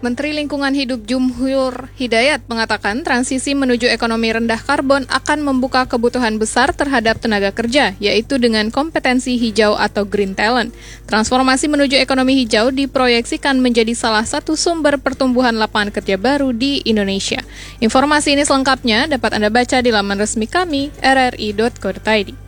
Menteri Lingkungan Hidup Jumhur Hidayat mengatakan transisi menuju ekonomi rendah karbon akan membuka kebutuhan besar terhadap tenaga kerja, yaitu dengan kompetensi hijau atau green talent. Transformasi menuju ekonomi hijau diproyeksikan menjadi salah satu sumber pertumbuhan lapangan kerja baru di Indonesia. Informasi ini selengkapnya dapat Anda baca di laman resmi kami, rri.co.id.